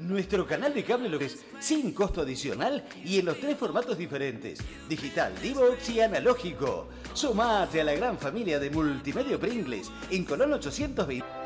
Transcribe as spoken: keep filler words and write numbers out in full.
Nuestro canal de cable lo es sin costo adicional y en los tres formatos diferentes: digital, D-Box y analógico. Sumate a la gran familia de Multimedia Pringles en Colón ochocientos veinte.